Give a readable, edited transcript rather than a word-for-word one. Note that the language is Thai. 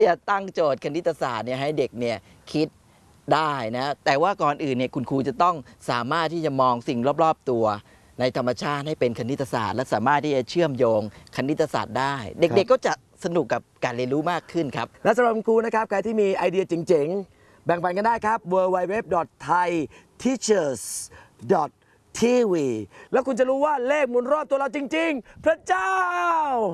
จะตั้งโจทย์คณิตศาสตร์เนี่ยให้เด็กเนี่ยคิดได้นะแต่ว่าก่อนอื่นเนี่ยคุณครูจะต้องสามารถที่จะมองสิ่งรอบๆตัวในธรรมชาติให้เป็นคณิตศาสตร์และสามารถที่จะเชื่อมโยงคณิตศาสตร์ได้เด็กๆก็จะสนุกกับการเรียนรู้มากขึ้นครับและสำหรับคุณครูนะครับใครที่มีไอเดียเจ๋งๆแบ่งปันกันได้ครับ www.thaiteachers.tv แล้วคุณจะรู้ว่าเลขหมุนรอบตัวเราจริงๆพระเจ้า